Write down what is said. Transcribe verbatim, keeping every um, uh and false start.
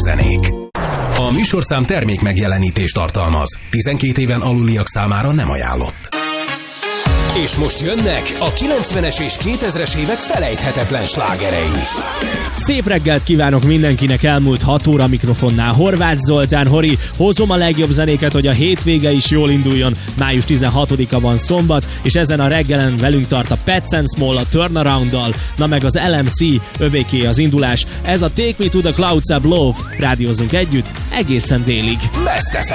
zenék. A műsorszám termék megjelenítést tartalmaz. tizenkét éven aluliak számára nem ajánlott. És most jönnek a kilencvenes és kétezres évek felejthetetlen slágerei. Szép reggelt kívánok mindenkinek, elmúlt hat óra mikrofonnál Horváth Zoltán, Hori. Hozom a legjobb zenéket, hogy a hétvége is jól induljon. május tizenhatodika van szombat, és ezen a reggelen velünk tart a Pets and Small a Turnaround-dal, na meg az el em cé, övéké az indulás. Ez a Take Me to the Clouds Above, rádiózunk együtt egészen délig. Best